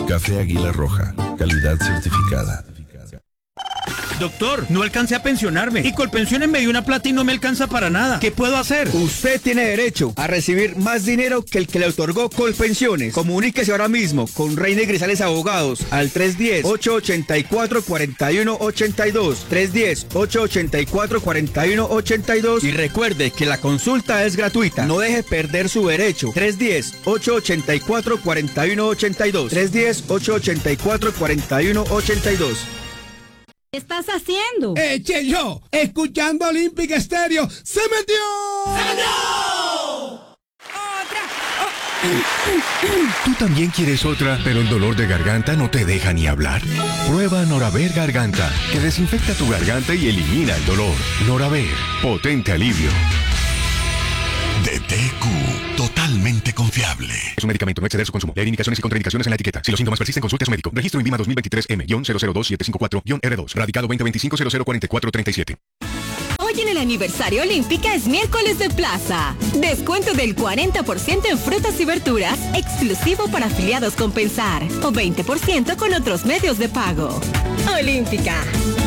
Café Águila Roja, calidad certificada. Doctor, no alcancé a pensionarme y Colpensiones me dio una plata y no me alcanza para nada. ¿Qué puedo hacer? Usted tiene derecho a recibir más dinero que el que le otorgó Colpensiones. Comuníquese ahora mismo con Reina y Grisales Abogados al 310-884-4182. 310-884-4182. Y recuerde que la consulta es gratuita. No deje perder su derecho. 310-884-4182. 310-884-4182. ¿Qué estás haciendo? Yo, escuchando Olímpica Estéreo. ¡Se metió! ¡Se metió! ¡Otra! ¿Tú también quieres otra, pero el dolor de garganta no te deja ni hablar? Prueba Noraver Garganta, que desinfecta tu garganta y elimina el dolor. Noraver, potente alivio. DTQ, totalmente confiable. Es un medicamento, no exceder su consumo. Leer indicaciones y contraindicaciones en la etiqueta. Si los síntomas persisten, consulte a su médico. Registro INVIMA 2023-M-002754-R2. Radicado 2025-004437. Hoy en el aniversario Olímpica es miércoles de plaza. Descuento del 40% en frutas y verduras, exclusivo para afiliados Compensar. O 20% con otros medios de pago. Olímpica.